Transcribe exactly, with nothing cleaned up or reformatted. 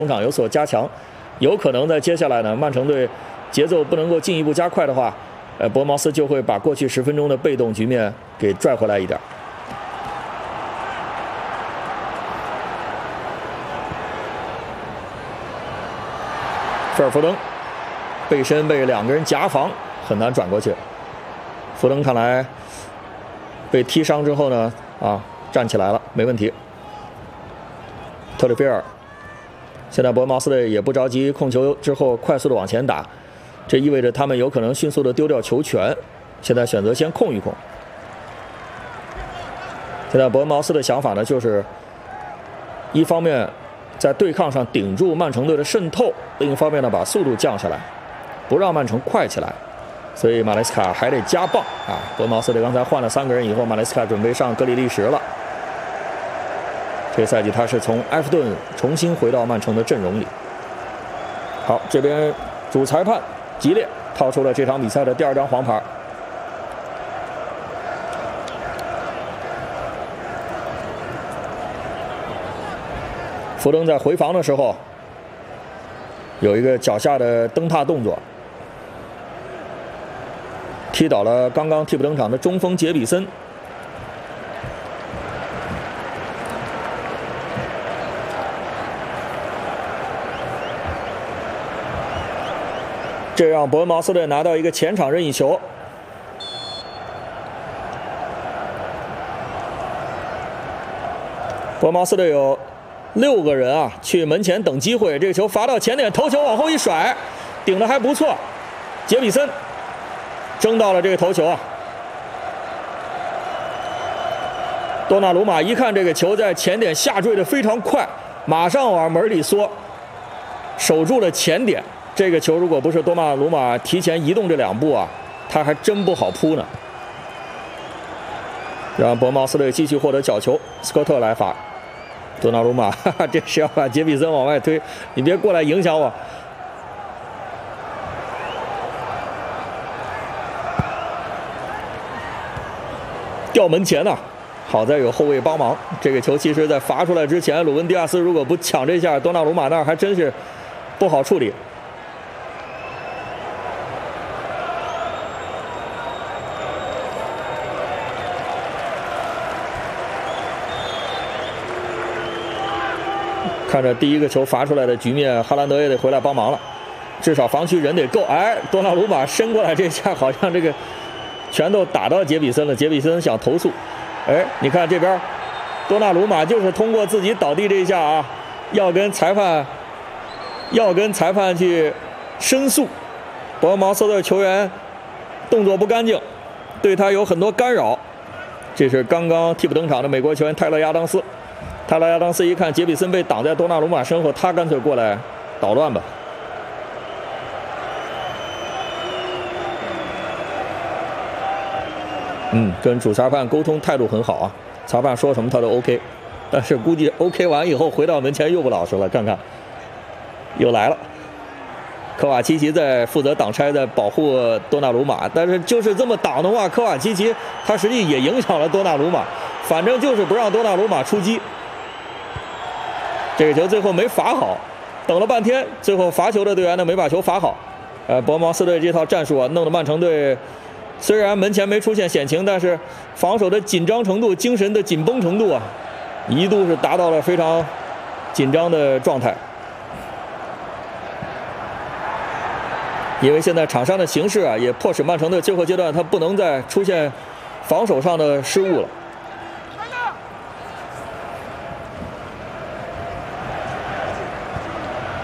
中场有所加强，有可能在接下来呢，曼城队节奏不能够进一步加快的话，呃，伯恩茅斯就会把过去十分钟的被动局面给拽回来一点。菲尔福登背身被两个人夹防，很难转过去。福登看来被踢伤之后呢，啊，站起来了，没问题。特里菲尔。 现在伯恩茅斯队也不着急控球之后快速的往前打，这意味着他们有可能迅速的丢掉球权。现在选择先控一控。现在伯恩茅斯的想法呢，就是一方面在对抗上顶住曼城队的渗透，另一方面呢把速度降下来，不让曼城快起来。所以马雷斯卡还得加棒啊！伯恩茅斯队刚才换了三个人以后，马雷斯卡准备上格里利什了。 这个赛季他是从埃弗顿重新回到曼城的阵容里。好，这边主裁判吉列掏出了这场比赛的第二张黄牌。福登在回防的时候有一个脚下的蹬踏动作，踢倒了刚刚替补登场的中锋杰比森。 这让伯恩茅斯队拿到一个前场任意球。伯恩茅斯队有六个人啊，去门前等机会。这个球罚到前点，头球往后一甩，顶得还不错。杰比森争到了这个头球啊。多纳鲁马一看这个球在前点下坠的非常快，马上往门里缩，守住了前点。 这个球如果不是多纳鲁马提前移动这两步啊，他还真不好扑呢。让伯恩茅斯队继续获得角球，斯科特来罚。多纳鲁马，哈哈，这是要把杰比森往外推，你别过来影响我。掉门前呐、啊，好在有后卫帮忙。这个球其实在罚出来之前，鲁文迪亚斯如果不抢这下，多纳鲁马那儿还真是不好处理。 看着第一个球罚出来的局面，哈兰德也得回来帮忙了，至少防区人得够。哎，多纳鲁马伸过来这下，好像这个拳头打到杰比森了。杰比森想投诉，哎，你看这边，多纳鲁马就是通过自己倒地这一下啊，要跟裁判要跟裁判去申诉。伯恩茅斯的球员动作不干净，对他有很多干扰。这是刚刚替补登场的美国球员泰勒·亚当斯。 泰勒·亚当斯一看杰比森被挡在多纳鲁马身后，他干脆过来捣乱吧。嗯，跟主裁判沟通态度很好啊，裁判说什么他都 OK， 但是估计 OK 完以后回到门前又不老实了。看看，又来了，科瓦奇奇在负责挡拆，在保护多纳鲁马，但是就是这么挡的话，科瓦奇奇他实际也影响了多纳鲁马，反正就是不让多纳鲁马出击。 这个球最后没罚好，等了半天，最后罚球的队员呢没把球罚好。呃，伯恩茅斯队这套战术啊，弄得曼城队虽然门前没出现险情，但是防守的紧张程度、精神的紧绷程度啊，一度是达到了非常紧张的状态。因为现在场上的形势啊，也迫使曼城队最后阶段他不能再出现防守上的失误了。